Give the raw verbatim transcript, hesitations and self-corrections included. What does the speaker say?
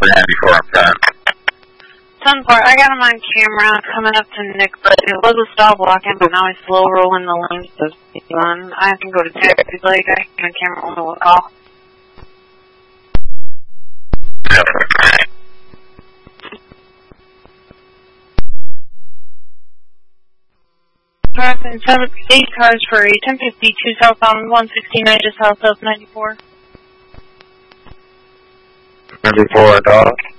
that before I'm done. ten four, I got him on camera coming up to Nick, but it was a stall blocking, but now he's slow rolling the lanes to one. I can go to two if you'd like. I can on camera on the call. Crossing seven, eight cars for a ten fifty-two southbound one sixty-nine just south of ninety-four. ninety-four, dog.